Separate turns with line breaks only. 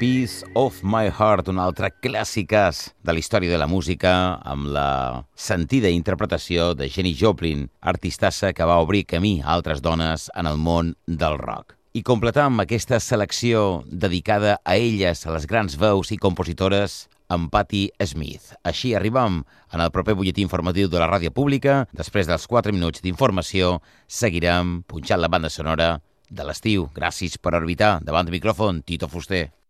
Piece of My Heart, un altre clàssicàs de la història de la música, amb la sentida interpretació de Janis Joplin, artistassa que va obrir camí a altres dones en el món del rock. I completam aquesta selecció dedicada a elles, a les grans veus i compositores, amb Patti Smith. Així arribam en el proper butlletí informatiu de la ràdio pública. Després dels 4 minuts d'informació, seguirem punxant la banda sonora de l'estiu. Gràcies per orbitar. Davant del micròfon, Tito Fuster.